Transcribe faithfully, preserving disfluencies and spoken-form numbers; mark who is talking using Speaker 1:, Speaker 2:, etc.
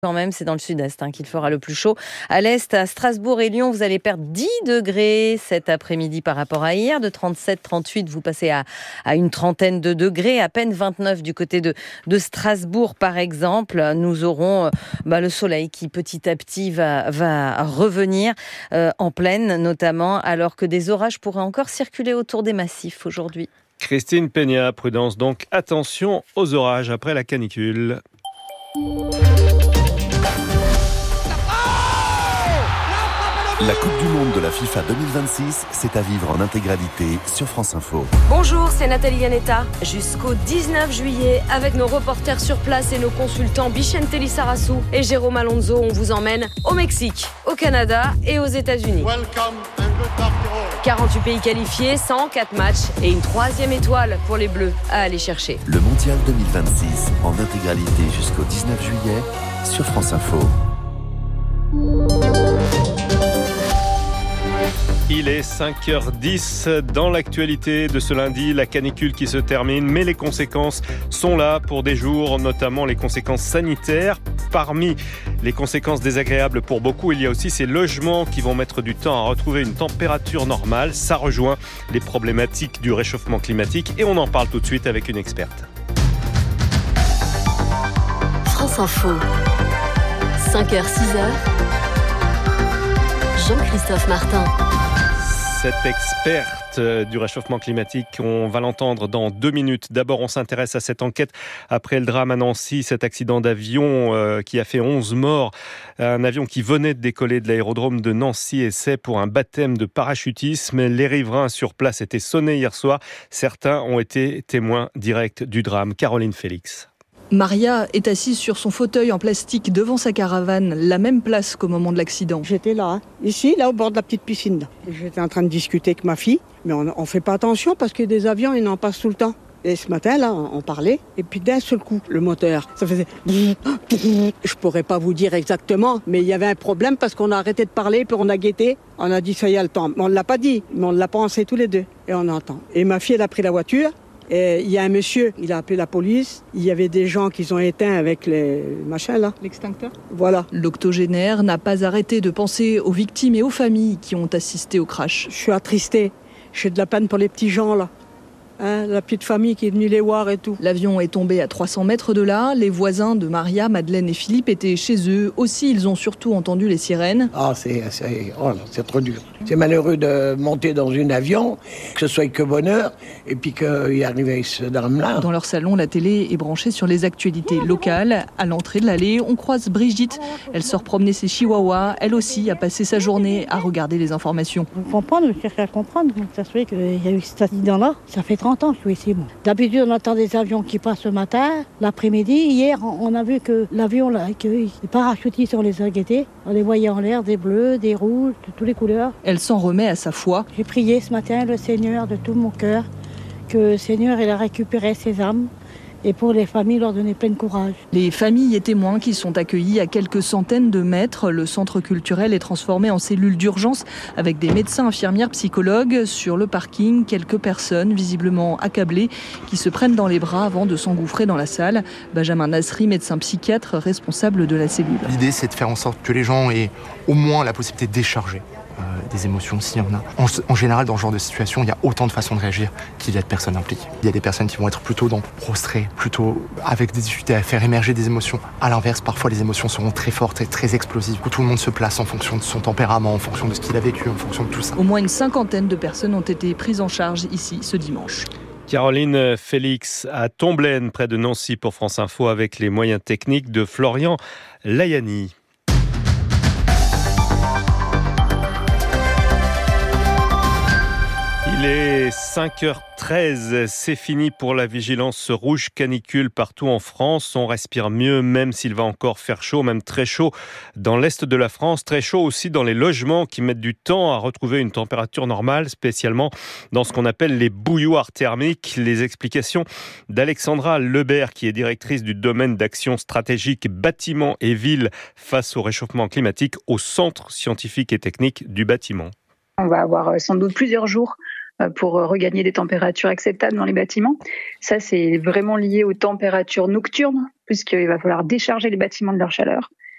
Speaker 1: Quand même, c'est dans le sud-est hein, qu'il fera le plus chaud. À l'est, à Strasbourg et Lyon, vous allez perdre dix degrés cet après-midi par rapport à hier. De trente-sept, trente-huit, vous passez à, à une trentaine de degrés. À peine vingt-neuf du côté de, de Strasbourg, par exemple. Nous aurons euh, bah, le soleil qui, petit à petit, va, va revenir euh, en plaine, notamment, alors que des orages pourraient encore circuler autour des massifs aujourd'hui.
Speaker 2: Christine Peña, prudence donc. Attention aux orages après la canicule.
Speaker 3: La Coupe du Monde de la FIFA deux mille vingt-six, c'est à vivre en intégralité sur France Info.
Speaker 4: Bonjour, c'est Nathalie Yanetta. Jusqu'au dix-neuf juillet, avec nos reporters sur place et nos consultants Bichente Lissarassou et Jérôme Alonso, on vous emmène au Mexique, au Canada et aux États-Unis. quarante-huit pays qualifiés, cent quatre matchs et une troisième étoile pour les Bleus à aller chercher.
Speaker 3: Le Mondial deux mille vingt-six en intégralité jusqu'au dix-neuf juillet sur France Info.
Speaker 2: Il est cinq heures dix dans l'actualité de ce lundi, la canicule qui se termine, mais les conséquences sont là pour des jours, notamment les conséquences sanitaires. Parmi les conséquences désagréables pour beaucoup, il y a aussi ces logements qui vont mettre du temps à retrouver une température normale. Ça rejoint les problématiques du réchauffement climatique et on en parle tout de suite avec une experte.
Speaker 5: France Info, cinq heures six heures, Jean-Christophe Martin.
Speaker 2: Cette experte du réchauffement climatique, on va l'entendre dans deux minutes. D'abord, on s'intéresse à cette enquête après le drame à Nancy, cet accident d'avion euh, qui a fait onze morts. Un avion qui venait de décoller de l'aérodrome de Nancy et c'est pour un baptême de parachutisme. Les riverains sur place étaient sonnés hier soir. Certains ont été témoins directs du drame. Caroline Félix.
Speaker 6: Maria est assise sur son fauteuil en plastique devant sa caravane, la même place qu'au moment de l'accident.
Speaker 7: J'étais là, hein. Ici, là au bord de la petite piscine. Là. J'étais en train de discuter avec ma fille, mais on ne fait pas attention parce que des avions, ils en passent tout le temps. Et ce matin, là, on parlait, et puis d'un seul coup, le moteur, ça faisait... Je pourrais pas vous dire exactement, mais il y avait un problème parce qu'on a arrêté de parler, puis on a guetté. On a dit, ça y est, le temps. Mais on ne l'a pas dit, mais on l'a pensé tous les deux. Et on entend. Et ma fille, elle a pris la voiture. Et il y a un monsieur, il a appelé la police. Il y avait des gens qui ont éteint avec les machins là.
Speaker 6: L'extincteur ?
Speaker 7: Voilà.
Speaker 6: L'octogénaire n'a pas arrêté de penser aux victimes et aux familles qui ont assisté au crash.
Speaker 7: Je suis attristée. J'ai de la peine pour les petits gens là. Hein, la petite famille qui est venue les voir et tout.
Speaker 6: L'avion est tombé à trois cents mètres de là. Les voisins de Maria, Madeleine et Philippe étaient chez eux. Aussi, ils ont surtout entendu les sirènes.
Speaker 8: Ah, c'est, c'est, oh là, c'est trop dur. C'est malheureux de monter dans un avion, que ce soit que bonheur, et puis qu'il arrive ce drame-là.
Speaker 6: Dans leur salon, la télé est branchée sur les actualités locales. À l'entrée de l'allée, on croise Brigitte. Elle sort promener ses chihuahuas. Elle aussi a passé sa journée à regarder les informations.
Speaker 9: Je comprends, je cherche à comprendre. Ça se fait qu'il y a eu cet accident-là. Ça fait trente ans que je suis ici. Bon. D'habitude, on attend des avions qui passent le matin, l'après-midi. Hier, on a vu que l'avion, là, que les parachutistes, on les a guettés. On les voyait en l'air, des bleus, des rouges, de toutes les couleurs.
Speaker 6: Elle s'en remet à sa foi.
Speaker 9: J'ai prié ce matin le Seigneur de tout mon cœur, que le Seigneur il a récupéré ses âmes. Et pour les familles, leur donner plein de courage.
Speaker 6: Les familles et témoins qui sont accueillis à quelques centaines de mètres. Le centre culturel est transformé en cellule d'urgence avec des médecins, infirmières, psychologues. Sur le parking, quelques personnes visiblement accablées qui se prennent dans les bras avant de s'engouffrer dans la salle. Benjamin Nasri, médecin psychiatre responsable de la cellule.
Speaker 10: L'idée, c'est de faire en sorte que les gens aient au moins la possibilité de décharger des émotions s'il y en a. En, en général, dans ce genre de situation, il y a autant de façons de réagir qu'il y a de personnes impliquées. Il y a des personnes qui vont être plutôt dans prostrées, plutôt avec des difficultés à faire émerger des émotions. À l'inverse, parfois les émotions seront très fortes et très explosives, où tout le monde se place en fonction de son tempérament, en fonction de ce qu'il a vécu, en fonction de tout ça.
Speaker 6: Au moins une cinquantaine de personnes ont été prises en charge ici ce dimanche.
Speaker 2: Caroline Félix à Tomblaine, près de Nancy pour France Info, avec les moyens techniques de Florian Layani. Il est cinq heures treize, c'est fini pour la vigilance rouge canicule partout en France. On respire mieux même s'il va encore faire chaud, même très chaud dans l'est de la France. Très chaud aussi dans les logements qui mettent du temps à retrouver une température normale, spécialement dans ce qu'on appelle les bouilloires thermiques. Les explications d'Alexandra Lebert, qui est directrice du domaine d'action stratégique bâtiments et villes face au réchauffement climatique au Centre scientifique et technique du bâtiment.
Speaker 11: On va avoir sans doute plusieurs jours pour regagner des températures acceptables dans les bâtiments. Ça, c'est vraiment lié aux températures nocturnes, puisqu'il va falloir décharger les bâtiments de leur chaleur.